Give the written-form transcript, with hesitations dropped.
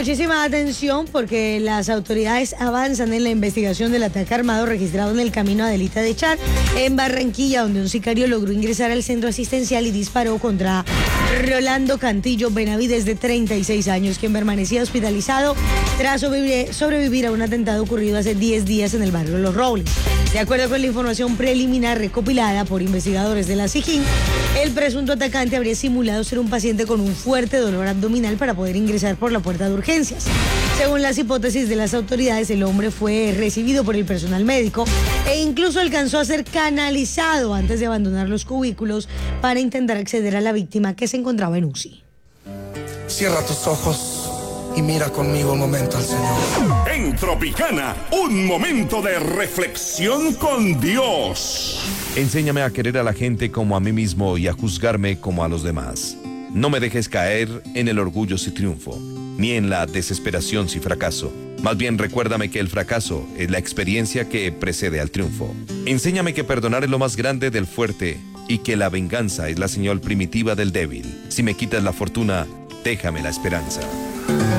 Muchísima atención porque las autoridades avanzan en la investigación del ataque armado registrado en el camino Adelita de Char, en Barranquilla, donde un sicario logró ingresar al centro asistencial y disparó contra Rolando Cantillo Benavides, de 36 años, quien permanecía hospitalizado tras sobrevivir a un atentado ocurrido hace 10 días en el barrio Los Robles. De acuerdo con la información preliminar recopilada por investigadores de la SIJIN, el presunto atacante habría simulado ser un paciente con un fuerte dolor abdominal para poder ingresar por la puerta de urgencias. Según las hipótesis de las autoridades, el hombre fue recibido por el personal médico e incluso alcanzó a ser canalizado antes de abandonar los cubículos para intentar acceder a la víctima, que se encontraba en UCI. Cierra tus ojos y mira conmigo un momento al Señor. En Tropicana, un momento de reflexión con Dios. Enséñame a querer a la gente como a mí mismo y a juzgarme como a los demás. No me dejes caer en el orgullo si triunfo, ni en la desesperación si fracaso. Más bien recuérdame que el fracaso es la experiencia que precede al triunfo. Enséñame que perdonar es lo más grande del fuerte y que la venganza es la señal primitiva del débil. Si me quitas la fortuna, déjame la esperanza.